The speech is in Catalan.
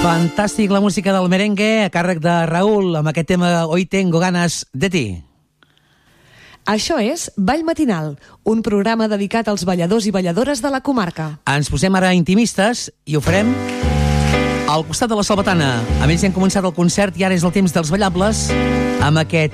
Fantàstic la música del merengue a càrrec de Raül amb aquest tema Hoy tengo ganas de ti. Això és Ball Matinal, un programa dedicat als balladors i balladores de la comarca. Ens posem ara intimistes i ho farem al costat de la Salvatana. Amb ells hem començat el concert i ara és el temps dels ballables amb aquest